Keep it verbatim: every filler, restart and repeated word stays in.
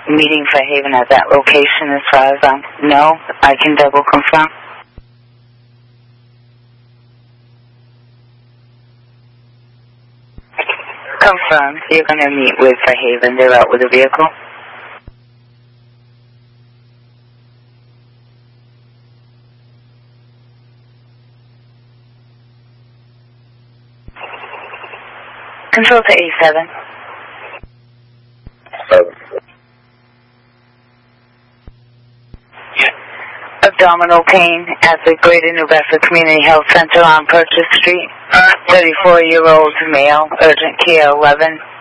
meeting Fairhaven at that location as far as I know. I can double confirm. Confirmed. You're going to meet with Fairhaven. They're out with a vehicle. Control to A seven. Seven. Abdominal pain at the Greater New Bedford Community Health Center on Purchase Street. thirty-four-year-old male, urgent care eleven.